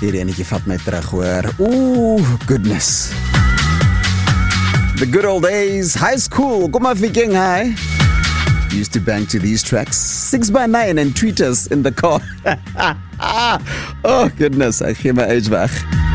Hierdie enetjie vat my terug, hoor. Goodness. The good old days, high school, kom maar viking, hi. Used to bang to these tracks, 6x9 and tweet us in the car. Oh goodness, ek gee my age weg.